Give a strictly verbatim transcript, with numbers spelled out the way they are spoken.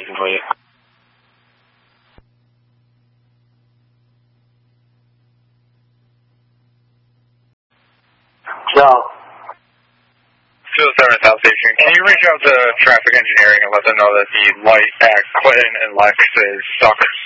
amazingly. So, two oh seven South Station, can you reach out to traffic engineering and let them know that the light at Clinton and Lex is stuck